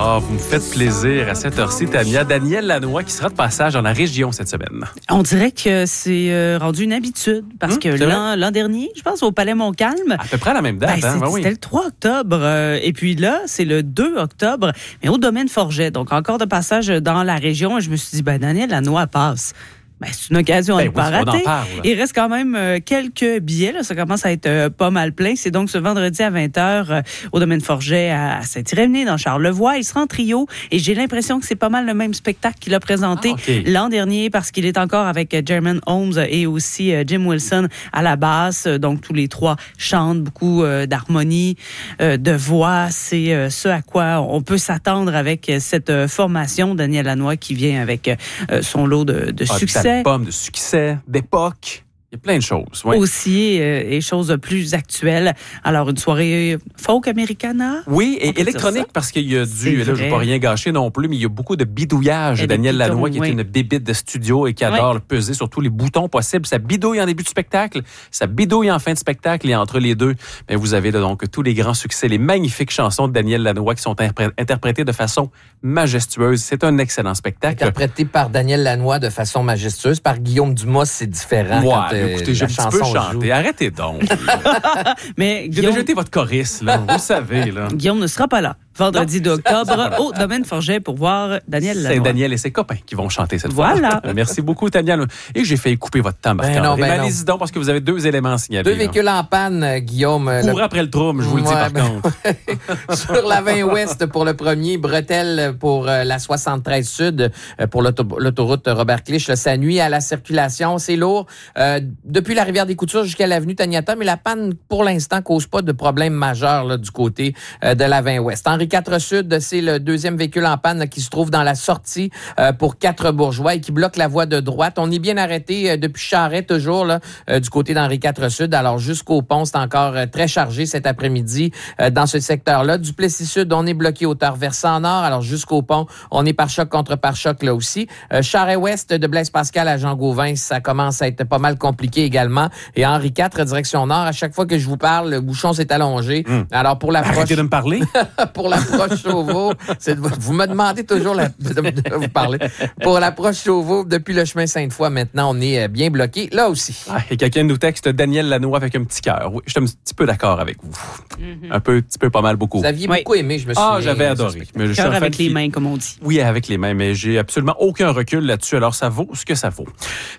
Ah, vous me faites plaisir à cette heure-ci, Tania. Daniel Lanois qui sera de passage dans la région cette semaine. On dirait que c'est rendu une habitude parce que l'an dernier, je pense, au Palais Montcalm. À peu près à la même date. C'était le 3 octobre. Et puis là, c'est le 2 octobre, mais au domaine Forget. Donc, encore de passage dans la région. Et je me suis dit, Daniel Lanois passe. C'est une occasion à ne pas rater. Il reste quand même quelques billets. Là. Ça commence à être pas mal plein. C'est donc ce vendredi à 20h au domaine Forget à Saint-Irénée, dans Charlevoix. Il sera en trio et j'ai l'impression que c'est pas mal le même spectacle qu'il a présenté l'an dernier parce qu'il est encore avec Jermaine Holmes et aussi Jim Wilson à la basse. Donc, tous les trois chantent beaucoup d'harmonie, de voix. C'est ce à quoi on peut s'attendre avec cette formation. Daniel Lanois qui vient avec son lot de succès. De succès, d'époque. Il y a plein de choses. Oui. Aussi, et choses plus actuelles. Alors, une soirée folk americana? Oui, et électronique, parce qu'il y a là, je ne veux pas rien gâcher non plus, mais il y a beaucoup de bidouillage. Daniel Lanois, qui est une bébite de studio et qui adore peser sur tous les boutons possibles. Ça bidouille en début de spectacle, ça bidouille en fin de spectacle, et entre les deux, vous avez là, donc tous les grands succès, les magnifiques chansons de Daniel Lanois qui sont interprétées de façon majestueuse. C'est un excellent spectacle. Interprété par Daniel Lanois de façon majestueuse, par Guillaume Dumas, c'est différent. Écoutez, j'ai un petit peu chanté. Arrêtez donc. Mais Guillaume... J'ai jeté votre choriste, là. Vous savez, là. Guillaume ne sera pas là. Vendredi d'octobre au domaine Forget pour voir Daniel Lanois. C'est Daniel et ses copains qui vont chanter cette fois. Voilà. Merci beaucoup, Daniel. Et j'ai fait couper votre temps, Marc-André. Allez-y donc, parce que vous avez 2 éléments signalés. 2 véhicules en panne, Guillaume. Cours après le trouble, je vous le dis par contre. Sur la 20 Ouest pour le premier, bretelle pour la 73 Sud, pour l'autoroute Robert Clich. Ça nuit à la circulation, c'est lourd. Depuis la rivière des Coutures jusqu'à l'avenue Taniata, mais la panne, pour l'instant, cause pas de problème majeur là, du côté de la 20 Ouest. Henri IV Sud, c'est le deuxième véhicule en panne là, qui se trouve dans la sortie pour 4 Bourgeois et qui bloque la voie de droite. On est bien arrêté depuis Charret, toujours là, du côté d'Henri IV Sud. Alors, jusqu'au pont, c'est encore très chargé cet après-midi dans ce secteur-là. Duplessis Sud, on est bloqué hauteur versant nord. Alors, jusqu'au pont, on est pare-choc contre pare-choc là aussi. Charret-Ouest de Blaise-Pascal à Jean-Gauvin, ça commence à être pas mal compliqué également. Et Henri IV, direction nord, à chaque fois que je vous parle, le bouchon s'est allongé. Alors, pour l'approche... Arrêtez de me parler. Pour l'approche Chauveau, vous me demandez toujours de vous parler. Pour l'approche Chauveau, depuis le chemin Sainte-Foy, maintenant, on est bien bloqué. Là aussi. Et quelqu'un nous texte Daniel Lanois avec un petit cœur. Oui, je suis un petit peu d'accord avec vous. Un petit peu, pas mal, beaucoup. Vous aviez beaucoup aimé, je me souviens. J'avais adoré. Cœur avec les mains, comme on dit. Oui, avec les mains, mais j'ai absolument aucun recul là-dessus. Alors, ça vaut ce que ça vaut.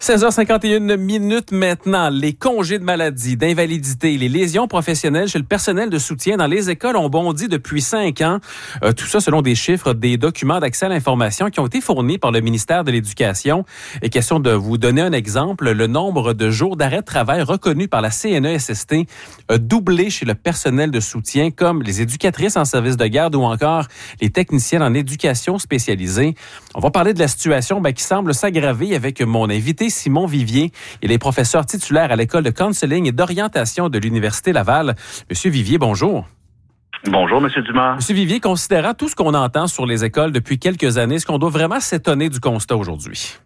16h51 minutes maintenant. Les congés de maladie, d'invalidité, les lésions professionnelles chez le personnel de soutien dans les écoles ont bondi depuis 5 ans. Tout ça selon des chiffres, des documents d'accès à l'information qui ont été fournis par le ministère de l'Éducation. Et question de vous donner un exemple, le nombre de jours d'arrêt de travail reconnus par la CNESST a doublé chez le personnel de soutien, comme les éducatrices en service de garde ou encore les techniciennes en éducation spécialisée. On va parler de la situation qui semble s'aggraver avec mon invité Simon Vivier. Il est professeur titulaire à l'école de counseling et d'orientation de l'Université Laval. Monsieur Vivier, bonjour. Bonjour, M. Dumas. Monsieur Vivier, considérant tout ce qu'on entend sur les écoles depuis quelques années, est-ce qu'on doit vraiment s'étonner du constat aujourd'hui?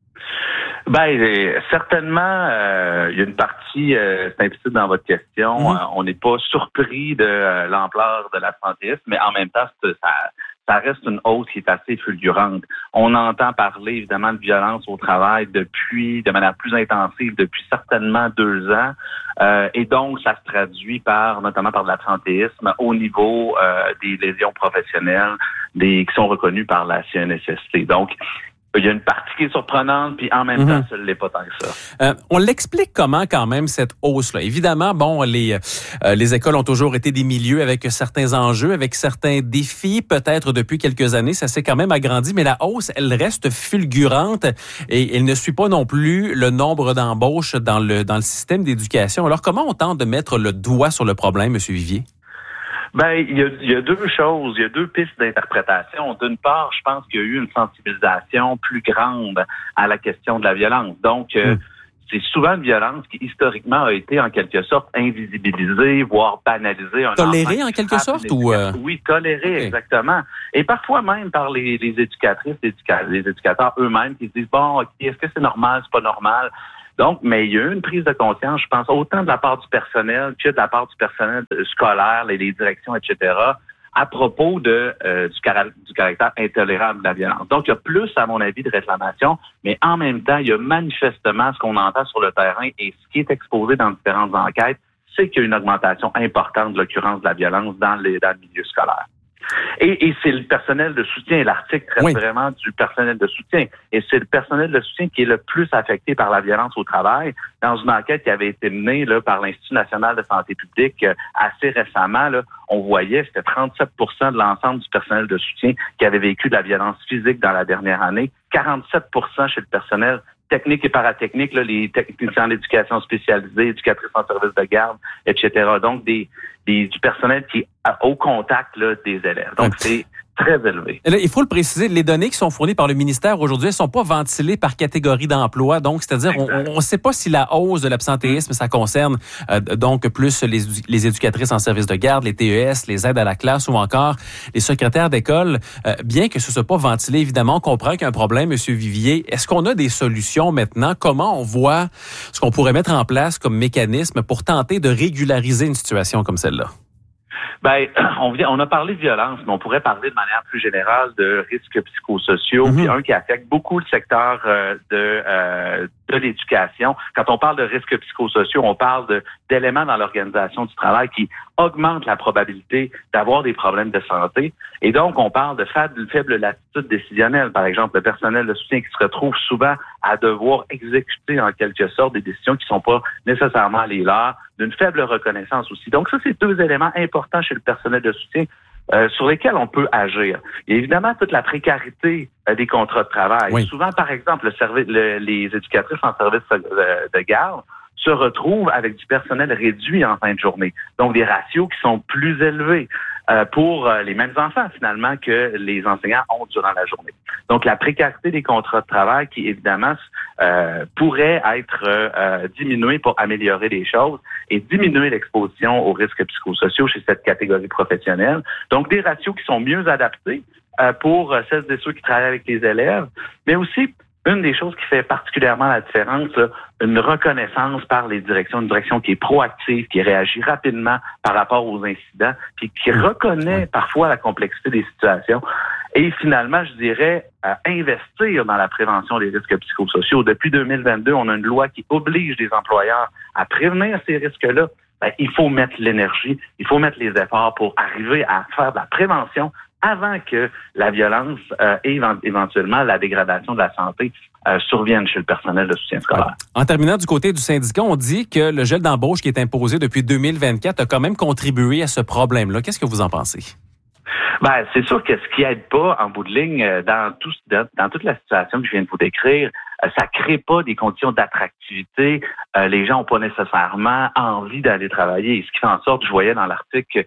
Certainement, il y a une partie, c'est implicite dans votre question, on n'est pas surpris de l'ampleur de l'absentéisme, mais en même temps, ça reste une hausse qui est assez fulgurante. On entend parler, évidemment, de violence au travail de manière plus intensive depuis certainement 2 ans. Et donc, ça se traduit notamment par de l'absentéisme au niveau des lésions professionnelles qui sont reconnues par la CNSST. Donc, il y a une partie qui est surprenante, puis en même temps, ça ne l'est pas tant que ça. On l'explique comment, quand même, cette hausse-là? Évidemment, les écoles ont toujours été des milieux avec certains enjeux, avec certains défis. Peut-être depuis quelques années, ça s'est quand même agrandi, mais la hausse, elle reste fulgurante et elle ne suit pas non plus le nombre d'embauches dans le système d'éducation. Alors, comment on tente de mettre le doigt sur le problème, M. Vivier? Il y a 2 choses, il y a 2 pistes d'interprétation. D'une part, je pense qu'il y a eu une sensibilisation plus grande à la question de la violence. Donc, c'est souvent une violence qui, historiquement, a été en quelque sorte invisibilisée, voire banalisée. Tolérée en quelque sorte? Oui, tolérée, exactement. Et parfois même par les éducatrices, les éducateurs eux-mêmes qui se disent, OK, est-ce que c'est normal, c'est pas normal? Donc, mais il y a eu une prise de conscience, je pense, autant de la part du personnel que de la part du personnel scolaire, les directions, etc., à propos du caractère intolérable de la violence. Donc, il y a plus, à mon avis, de réclamations, mais en même temps, il y a manifestement ce qu'on entend sur le terrain et ce qui est exposé dans différentes enquêtes, c'est qu'il y a une augmentation importante de l'occurrence de la violence dans le milieu scolaire. Et c'est le personnel de soutien. L'article traite vraiment du personnel de soutien. Et c'est le personnel de soutien qui est le plus affecté par la violence au travail. Dans une enquête qui avait été menée là, par l'Institut national de santé publique assez récemment, là, on voyait c'était 37% de l'ensemble du personnel de soutien qui avait vécu de la violence physique dans la dernière année, 47% chez le personnel technique et paratechnique, là, les techniciens d'éducation spécialisée, éducatrices en service de garde, etc. Donc, du personnel qui est au contact là, des élèves. Donc, c'est très élevé. Là, il faut le préciser, les données qui sont fournies par le ministère aujourd'hui, elles ne sont pas ventilées par catégorie d'emploi. Donc, c'est-à-dire, on ne sait pas si la hausse de l'absentéisme, ça concerne donc plus les éducatrices en service de garde, les TES, les aides à la classe ou encore les secrétaires d'école. Bien que ce ne soit pas ventilé, évidemment, on comprend qu'il y a un problème, M. Vivier. Est-ce qu'on a des solutions maintenant? Comment on voit ce qu'on pourrait mettre en place comme mécanisme pour tenter de régulariser une situation comme celle-là? Ben, on a parlé de violence, mais on pourrait parler de manière plus générale de risques psychosociaux, puis un qui affecte beaucoup le secteur de l'éducation. Quand on parle de risques psychosociaux, on parle d'éléments dans l'organisation du travail qui augmentent la probabilité d'avoir des problèmes de santé. Et donc, on parle de faible latitude décisionnelle. Par exemple, le personnel de soutien qui se retrouve souvent à devoir exécuter en quelque sorte des décisions qui ne sont pas nécessairement les leurs, d'une faible reconnaissance aussi. Donc, ça, c'est deux éléments importants chez le personnel de soutien sur lesquels on peut agir. Il y a évidemment toute la précarité des contrats de travail. Oui. Souvent, par exemple, les éducatrices en service de garde se retrouvent avec du personnel réduit en fin de journée. Donc, des ratios qui sont plus élevés pour les mêmes enfants, finalement, que les enseignants ont durant la journée. Donc, la précarité des contrats de travail qui, évidemment, pourrait être diminuée pour améliorer les choses et diminuer l'exposition aux risques psychosociaux chez cette catégorie professionnelle. Donc, des ratios qui sont mieux adaptés pour celles et ceux qui travaillent avec les élèves, mais aussi une des choses qui fait particulièrement la différence, là, une reconnaissance par les directions, une direction qui est proactive, qui réagit rapidement par rapport aux incidents, puis qui reconnaît parfois la complexité des situations. Et finalement, je dirais, investir dans la prévention des risques psychosociaux. Depuis 2022, on a une loi qui oblige les employeurs à prévenir ces risques-là. Ben, il faut mettre l'énergie, il faut mettre les efforts pour arriver à faire de la prévention avant que la violence et éventuellement la dégradation de la santé surviennent chez le personnel de soutien scolaire. En terminant, du côté du syndicat, on dit que le gel d'embauche qui est imposé depuis 2024 a quand même contribué à ce problème-là. Qu'est-ce que vous en pensez? Ben, c'est sûr que ce qui aide pas, en bout de ligne, dans toute la situation que je viens de vous décrire, ça crée pas des conditions d'attractivité. Les gens n'ont pas nécessairement envie d'aller travailler. Ce qui fait en sorte, je voyais dans l'article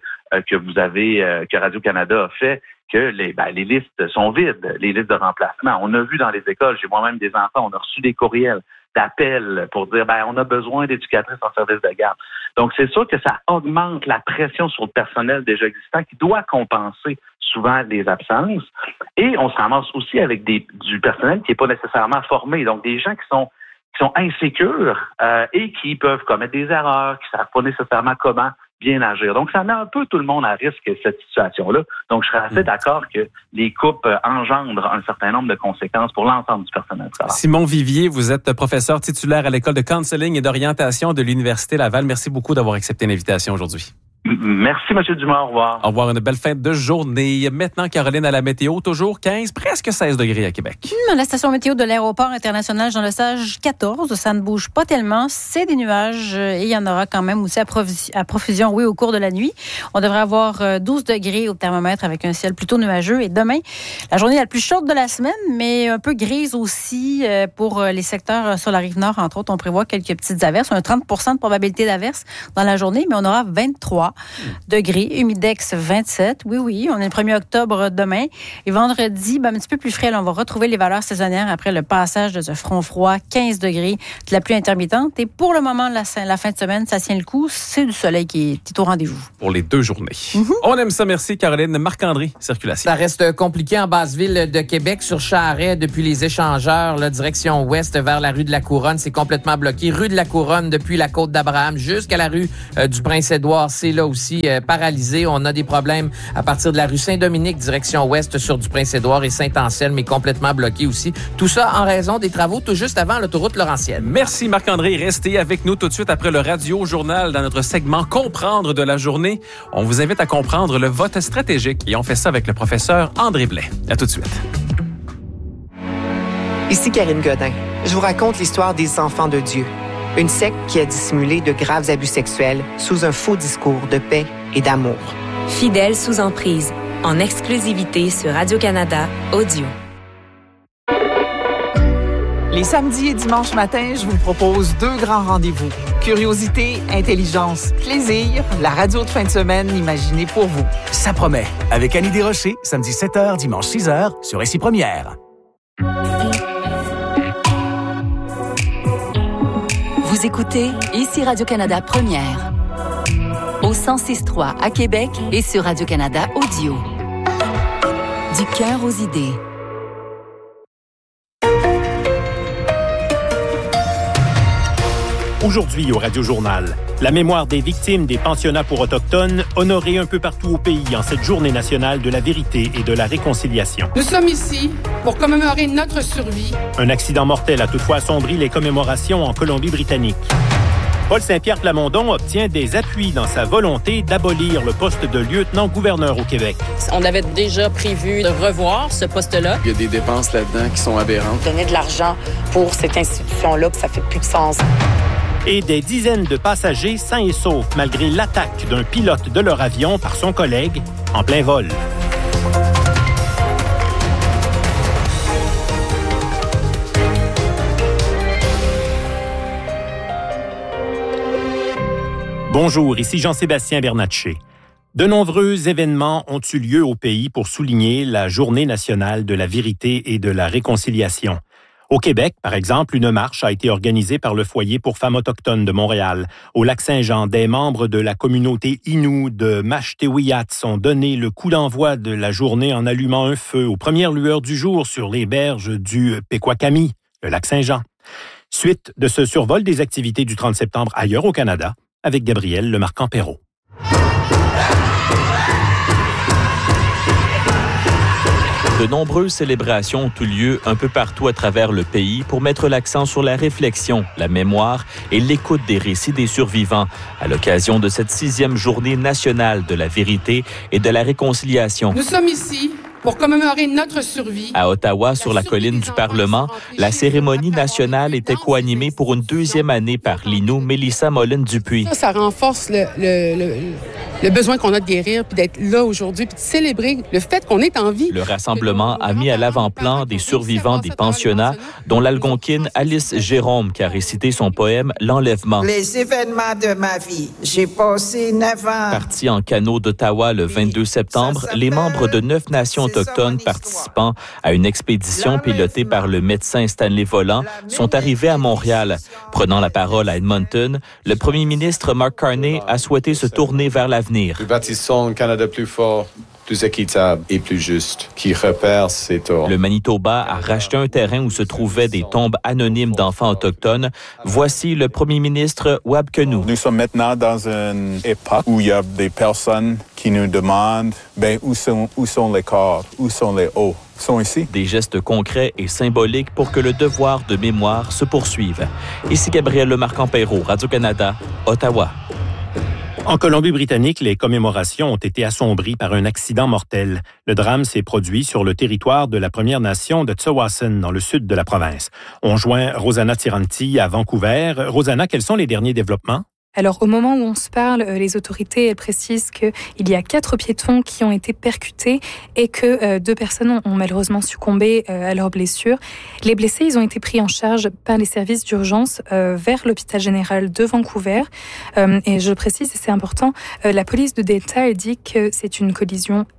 que Radio-Canada a fait, que les listes sont vides, les listes de remplacement. On a vu dans les écoles, j'ai moi-même des enfants, on a reçu des courriels d'appels pour dire on a besoin d'éducatrices en service de garde. Donc, c'est sûr que ça augmente la pression sur le personnel déjà existant qui doit compenser souvent les absences. Et on se ramasse aussi avec du personnel qui n'est pas nécessairement formé. Donc, des gens qui sont insécures et qui peuvent commettre des erreurs, qui ne savent pas nécessairement comment bien agir. Donc, ça met un peu tout le monde à risque, cette situation-là. Donc, je serais assez d'accord que les coupes engendrent un certain nombre de conséquences pour l'ensemble du personnel scolaire. Simon Vivier, vous êtes professeur titulaire à l'École de counseling et d'orientation de l'Université Laval. Merci beaucoup d'avoir accepté l'invitation aujourd'hui. Merci, M. Dumas. Au revoir. Au revoir. Une belle fin de journée. Maintenant, Caroline, à la météo, toujours 15, presque 16 degrés à Québec. La station météo de l'aéroport international Jean-Lesage, 14. Ça ne bouge pas tellement. C'est des nuages et il y en aura quand même aussi à profusion, au cours de la nuit. On devrait avoir 12 degrés au thermomètre avec un ciel plutôt nuageux. Et demain, la journée la plus chaude de la semaine, mais un peu grise aussi pour les secteurs sur la rive nord. Entre autres, on prévoit quelques petites averses. On a 30% de probabilité d'averses dans la journée, mais on aura 23 degrés, humidex 27. Oui, on est le 1er octobre demain. Et vendredi, un petit peu plus frais, là, on va retrouver les valeurs saisonnières après le passage de ce front froid, 15 degrés, de la pluie intermittente. Et pour le moment, la fin de semaine, ça tient le coup. C'est du soleil qui est au rendez-vous. Pour les 2 journées. On aime ça, merci Caroline. Marc-André, circulation. Ça reste compliqué en basse-ville de Québec, sur Charret, depuis les échangeurs, direction ouest vers la rue de la Couronne. C'est complètement bloqué. Rue de la Couronne, depuis la côte d'Abraham jusqu'à la rue du Prince-Édouard. C'est là aussi paralysé. On a des problèmes à partir de la rue Saint-Dominique, direction ouest sur du Prince-Édouard et Saint-Anselme, est complètement bloqué aussi. Tout ça en raison des travaux tout juste avant l'autoroute Laurentienne. Merci Marc-André. Restez avec nous tout de suite après le Radio-Journal dans notre segment Comprendre de la journée. On vous invite à comprendre le vote stratégique et on fait ça avec le professeur André Blais. À tout de suite. Ici Karine Godin. Je vous raconte l'histoire des Enfants de Dieu. Une secte qui a dissimulé de graves abus sexuels sous un faux discours de paix et d'amour. Fidèles sous emprise, en exclusivité sur Radio-Canada Audio. Les samedis et dimanches matins, je vous propose 2 grands rendez-vous. Curiosité, intelligence, plaisir, la radio de fin de semaine imaginée pour vous. Ça promet. Avec Annie Desrochers, samedi 7h, dimanche 6h, sur Ici Première. Vous écoutez Ici Radio-Canada Première. Au 106.3 à Québec et sur Radio-Canada Audio. Du cœur aux idées. Aujourd'hui au Radio-Journal, la mémoire des victimes des pensionnats pour Autochtones honorée un peu partout au pays en cette journée nationale de la vérité et de la réconciliation. Nous sommes ici pour commémorer notre survie. Un accident mortel a toutefois assombri les commémorations en Colombie-Britannique. Paul Saint-Pierre Plamondon obtient des appuis dans sa volonté d'abolir le poste de lieutenant-gouverneur au Québec. On avait déjà prévu de revoir ce poste-là. Il y a des dépenses là-dedans qui sont aberrantes. Donner de l'argent pour cette institution-là, ça fait plus de sens. Et des dizaines de passagers sains et saufs malgré l'attaque d'un pilote de leur avion par son collègue en plein vol. Bonjour, ici Jean-Sébastien Bernatchez. De nombreux événements ont eu lieu au pays pour souligner la Journée nationale de la vérité et de la réconciliation. Au Québec, par exemple, une marche a été organisée par le Foyer pour femmes autochtones de Montréal. Au Lac-Saint-Jean, des membres de la communauté Innu de Mashtewiyats ont donné le coup d'envoi de la journée en allumant un feu aux premières lueurs du jour sur les berges du Pequakami, le Lac-Saint-Jean. Suite de ce survol des activités du 30 septembre ailleurs au Canada, avec Gabriel Lemarquand-Perrault. De nombreuses célébrations ont eu lieu un peu partout à travers le pays pour mettre l'accent sur la réflexion, la mémoire et l'écoute des récits des survivants à l'occasion de cette 6e journée nationale de la vérité et de la réconciliation. Nous sommes ici pour commémorer notre survie. À Ottawa, sur la colline du Parlement, la cérémonie nationale était co-animée pour une 2e année par l'Innu Mélissa Moline-Dupuis. Ça renforce le besoin qu'on a de guérir, puis d'être là aujourd'hui, puis de célébrer le fait qu'on est en vie. Le rassemblement a mis à l'avant-plan des survivants des pensionnats, dont l'algonquine Alice Jérôme, qui a récité son poème « L'enlèvement ». Les événements de ma vie. J'ai passé 9 ans. Partis en canot d'Ottawa le 22 septembre, les membres de 9 nations autochtones participant à une expédition pilotée par le médecin Stanley Volant sont arrivés à Montréal. Prenant la parole à Edmonton, le premier ministre Mark Carney a souhaité se tourner vers l'avenir. Nous bâtissons un Canada plus fort, plus équitable et plus juste, qui repère ses torts. Le Manitoba a racheté un terrain où se trouvaient des tombes anonymes d'enfants autochtones. Voici le premier ministre Wab Kinew. Nous sommes maintenant dans une époque où il y a des personnes qui nous demandent où sont les corps, où sont les os. Ils sont ici. Des gestes concrets et symboliques pour que le devoir de mémoire se poursuive. Ici Gabriel Lemarquand-Perrault, Radio-Canada, Ottawa. En Colombie-Britannique, les commémorations ont été assombries par un accident mortel. Le drame s'est produit sur le territoire de la Première Nation de Tsawwassen, dans le sud de la province. On joint Rosanna Tiranti à Vancouver. Rosanna, quels sont les derniers développements? Alors, au moment où on se parle, les autorités précisent qu'il y a 4 piétons qui ont été percutés et que 2 personnes ont malheureusement succombé à leurs blessures. Les blessés, ils ont été pris en charge par les services d'urgence vers l'hôpital général de Vancouver. Et je le précise, et c'est important, la police de Delta dit que c'est une collision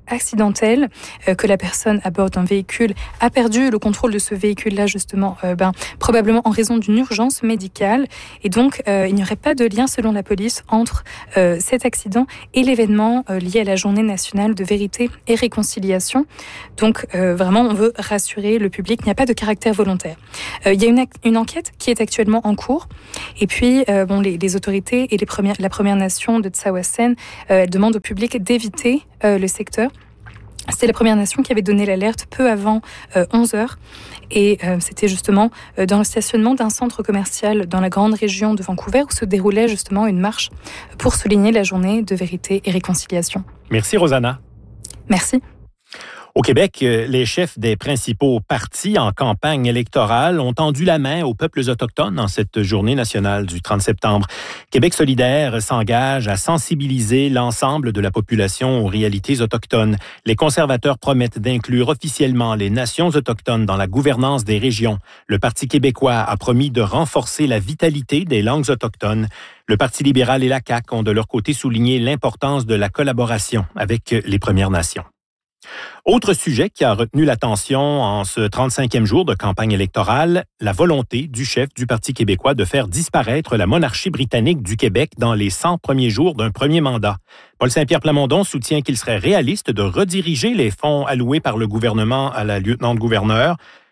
accidentelle, que la personne à bord d'un véhicule a perdu le contrôle de ce véhicule-là, justement, probablement en raison d'une urgence médicale. Et donc, il n'y aurait pas de lien, selon la police, entre cet accident et l'événement lié à la Journée nationale de vérité et réconciliation. Donc, vraiment, on veut rassurer le public, il n'y a pas de caractère volontaire. Il y a une enquête qui est actuellement en cours. Et puis, les autorités et la Première Nation de Tsawwassen demandent au public d'éviter le secteur. C'était la Première Nation qui avait donné l'alerte peu avant 11h. Et c'était justement dans le stationnement d'un centre commercial dans la grande région de Vancouver où se déroulait justement une marche pour souligner la Journée de vérité et réconciliation. Merci, Rosanna. Merci. Au Québec, les chefs des principaux partis en campagne électorale ont tendu la main aux peuples autochtones en cette journée nationale du 30 septembre. Québec solidaire s'engage à sensibiliser l'ensemble de la population aux réalités autochtones. Les conservateurs promettent d'inclure officiellement les nations autochtones dans la gouvernance des régions. Le Parti québécois a promis de renforcer la vitalité des langues autochtones. Le Parti libéral et la CAQ ont de leur côté souligné l'importance de la collaboration avec les Premières Nations. Autre sujet qui a retenu l'attention en ce 35e jour de campagne électorale, la volonté du chef du Parti québécois de faire disparaître la monarchie britannique du Québec dans les 100 premiers jours d'un premier mandat. Paul Saint-Pierre Plamondon soutient qu'il serait réaliste de rediriger les fonds alloués par le gouvernement à la lieutenant-gouverneur,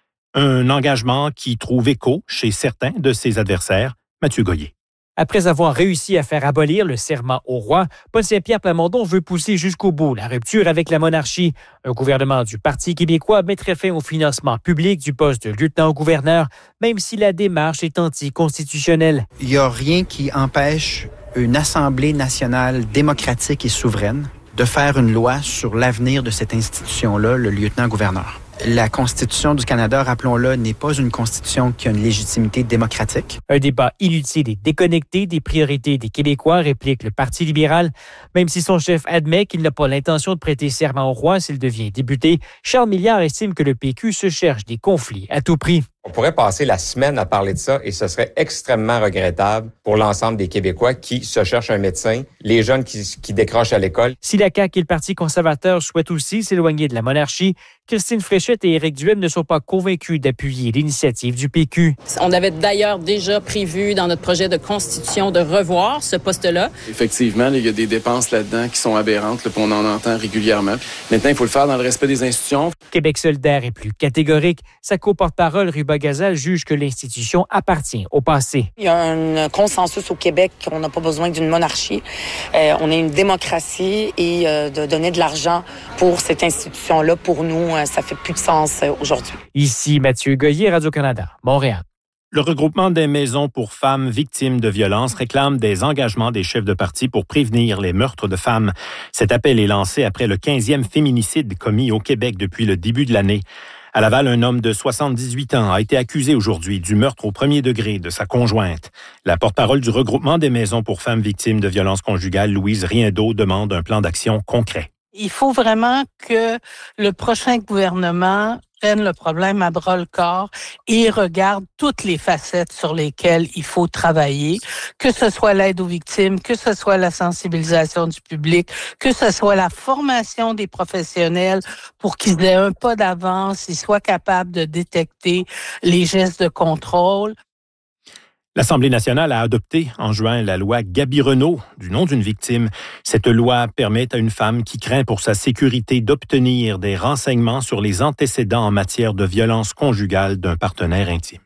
un engagement qui trouve écho chez certains de ses adversaires. Mathieu Goyer. Après avoir réussi à faire abolir le serment au roi, Paul Saint-Pierre Plamondon veut pousser jusqu'au bout la rupture avec la monarchie. Un gouvernement du Parti québécois mettrait fin au financement public du poste de lieutenant-gouverneur, même si la démarche est anticonstitutionnelle. Il n'y a rien qui empêche une Assemblée nationale démocratique et souveraine de faire une loi sur l'avenir de cette institution-là, le lieutenant-gouverneur. La Constitution du Canada, rappelons-le, n'est pas une constitution qui a une légitimité démocratique. Un débat inutile et déconnecté des priorités des Québécois, réplique le Parti libéral. Même si son chef admet qu'il n'a pas l'intention de prêter serment au roi s'il devient député, Charles Milliard estime que le PQ se cherche des conflits à tout prix. On pourrait passer la semaine à parler de ça et ce serait extrêmement regrettable pour l'ensemble des Québécois qui se cherchent un médecin, les jeunes qui décrochent à l'école. Si la CAQ et le Parti conservateur souhaitent aussi s'éloigner de la monarchie, Christine Fréchette et Éric Duhem ne sont pas convaincus d'appuyer l'initiative du PQ. On avait d'ailleurs déjà prévu dans notre projet de constitution de revoir ce poste-là. Effectivement, il y a des dépenses là-dedans qui sont aberrantes, puis on en entend régulièrement. Maintenant, il faut le faire dans le respect des institutions. Québec solidaire est plus catégorique. Sa co-porte-parole, Ruba Gazal, juge que l'institution appartient au passé. Il y a un consensus au Québec qu'on n'a pas besoin d'une monarchie. On est une démocratie et de donner de l'argent pour cette institution-là, pour nous, ça fait plus de sens aujourd'hui. Ici Mathieu Goyer, Radio-Canada, Montréal. Le regroupement des maisons pour femmes victimes de violences réclame des engagements des chefs de parti pour prévenir les meurtres de femmes. Cet appel est lancé après le 15e féminicide commis au Québec depuis le début de l'année. À Laval, un homme de 78 ans a été accusé aujourd'hui du meurtre au premier degré de sa conjointe. La porte-parole du regroupement des maisons pour femmes victimes de violences conjugales, Louise Riendeau, demande un plan d'action concret. Il faut vraiment que le prochain gouvernement prenne le problème à bras-le-corps et regarde toutes les facettes sur lesquelles il faut travailler, que ce soit l'aide aux victimes, que ce soit la sensibilisation du public, que ce soit la formation des professionnels pour qu'ils aient un pas d'avance, ils soient capables de détecter les gestes de contrôle. L'Assemblée nationale a adopté en juin la loi Gabi-Renault, du nom d'une victime. Cette loi permet à une femme qui craint pour sa sécurité d'obtenir des renseignements sur les antécédents en matière de violence conjugale d'un partenaire intime.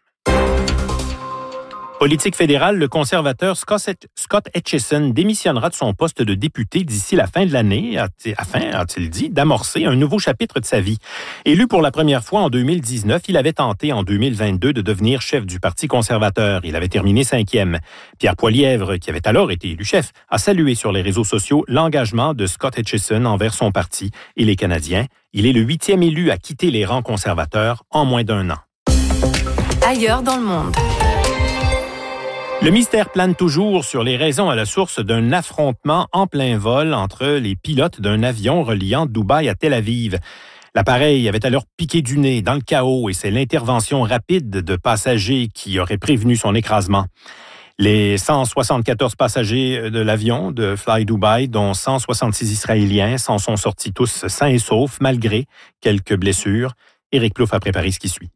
Politique fédérale, le conservateur Scott Etchison démissionnera de son poste de député d'ici la fin de l'année, afin, a-t-il dit, d'amorcer un nouveau chapitre de sa vie. Élu pour la première fois en 2019, il avait tenté en 2022 de devenir chef du Parti conservateur. Il avait terminé 5e. Pierre Poilièvre, qui avait alors été élu chef, a salué sur les réseaux sociaux l'engagement de Scott Etchison envers son parti et les Canadiens. Il est le 8e élu à quitter les rangs conservateurs en moins d'un an. Ailleurs dans le monde. Le mystère plane toujours sur les raisons à la source d'un affrontement en plein vol entre les pilotes d'un avion reliant Dubaï à Tel Aviv. L'appareil avait alors piqué du nez dans le chaos et c'est l'intervention rapide de passagers qui aurait prévenu son écrasement. Les 174 passagers de l'avion de Fly Dubai, dont 166 Israéliens, s'en sont sortis tous sains et saufs, malgré quelques blessures. Éric Plouffe a préparé ce qui suit.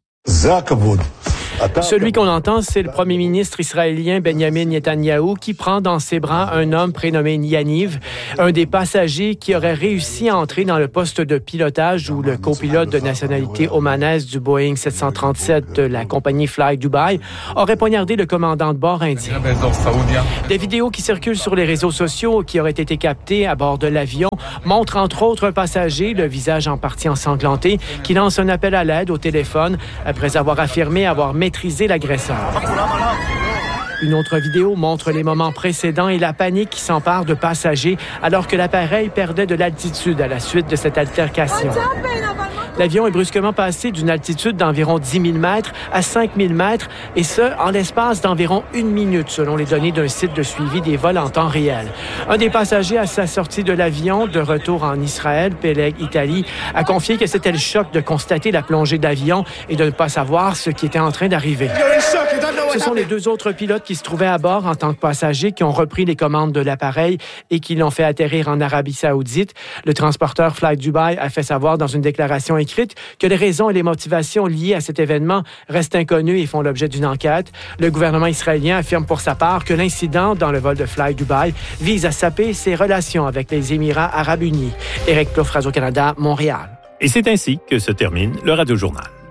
Celui qu'on entend, c'est le premier ministre israélien Benjamin Netanyahou qui prend dans ses bras un homme prénommé Yaniv, un des passagers qui aurait réussi à entrer dans le poste de pilotage où le copilote de nationalité omanaise du Boeing 737 de la compagnie Fly Dubai aurait poignardé le commandant de bord indien. Des vidéos qui circulent sur les réseaux sociaux qui auraient été captées à bord de l'avion montrent entre autres un passager, le visage en partie ensanglanté, qui lance un appel à l'aide au téléphone après avoir affirmé avoir maîtrisé l'agresseur. Une autre vidéo montre les moments précédents et la panique qui s'empare de passagers alors que l'appareil perdait de l'altitude à la suite de cette altercation. L'avion est brusquement passé d'une altitude d'environ 10 000 mètres à 5 000 mètres, et ce, en l'espace d'environ 1 minute, selon les données d'un site de suivi des vols en temps réel. Un des passagers à sa sortie de l'avion, de retour en Israël, Peleg Italie, a confié que c'était le choc de constater la plongée d'avion et de ne pas savoir ce qui était en train d'arriver. Ce sont les 2 autres pilotes qui se trouvaient à bord en tant que passagers qui ont repris les commandes de l'appareil et qui l'ont fait atterrir en Arabie Saoudite. Le transporteur Fly Dubai a fait savoir dans une déclaration écrite que les raisons et les motivations liées à cet événement restent inconnues et font l'objet d'une enquête. Le gouvernement israélien affirme pour sa part que l'incident dans le vol de Fly Dubai vise à saper ses relations avec les Émirats arabes unis. Éric Plouffe, Radio-Canada, Montréal. Et c'est ainsi que se termine le Radio-Journal.